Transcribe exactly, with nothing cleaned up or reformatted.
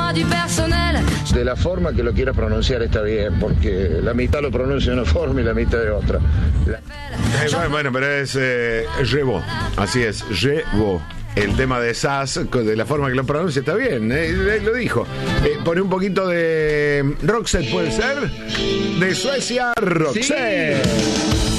De la forma que lo quieras pronunciar está bien, porque la mitad lo pronuncia de una forma y la mitad de otra. La... Eh, bueno, bueno, pero es eh, Llevo, así es, Llevo. El tema de Sass, de la forma que lo pronuncia, está bien, eh, él lo dijo. Eh, pone un poquito de Roxette, ¿puede ser? De Suecia, Roxette. Sí.